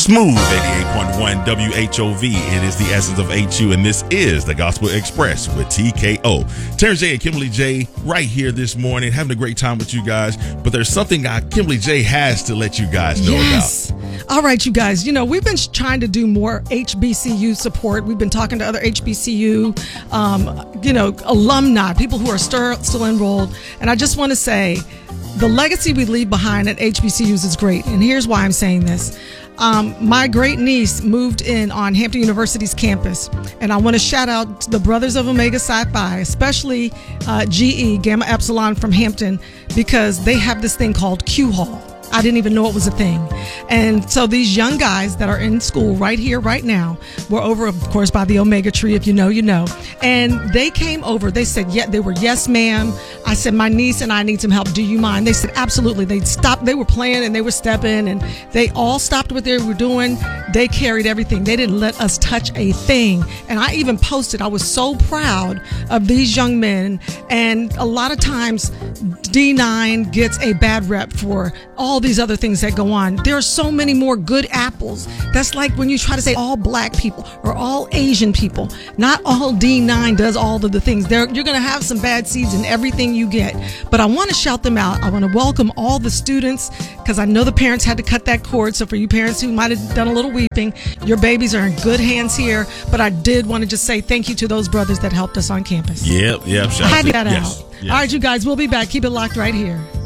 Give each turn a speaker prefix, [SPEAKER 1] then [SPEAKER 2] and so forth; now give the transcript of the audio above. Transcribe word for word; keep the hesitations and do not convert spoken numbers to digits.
[SPEAKER 1] Smooth eighty-eight point one W H O V. It is the essence of H U, and this is the Gospel Express with T K O. Terrence J and Kimberly J right here this morning, having a great time with you guys. But there's something I, Kimberly J has to let you guys know
[SPEAKER 2] yes.
[SPEAKER 1] about.
[SPEAKER 2] All right, you guys, you know, we've been trying to do more H B C U support. We've been talking to other H B C U, um, you know, alumni, people who are still, still enrolled. And I just want to say the legacy we leave behind at H B C Us is great. And here's why I'm saying this. Um, my great niece moved in on Hampton University's campus, and I want to shout out to the Brothers of Omega Psi Phi, especially uh, G E, Gamma Epsilon from Hampton, because they have this thing called Q Hall. I didn't even know it was a thing. And so these young guys that are in school right here, right now, were over, of course, by the Omega Tree. If you know, you know. And they came over. They said, yeah, they were, yes, ma'am. I said, my niece and I need some help. Do you mind? They said, absolutely. They stopped. They were playing and they were stepping, and they all stopped what they were doing. They carried everything. They didn't let us touch a thing. And I even posted, I was so proud of these young men. And a lot of times D nine gets a bad rep for all these other things that go on. There are so many more good apples. That's like when you try to say all black people or all Asian people. Not all D nine does all of the things. There, you're going to have some bad seeds in everything you get. But I want to shout them out. I want to welcome all the students, because I know the parents had to cut that cord. So for you parents who might have done a little weeping, your babies are in good hands here. But I did want to just say thank you to those brothers that helped us on campus.
[SPEAKER 1] Yep, yep.
[SPEAKER 2] I had to get that
[SPEAKER 1] yes,
[SPEAKER 2] out.
[SPEAKER 1] yes.
[SPEAKER 2] All right, you guys, we'll be back. Keep it locked right here.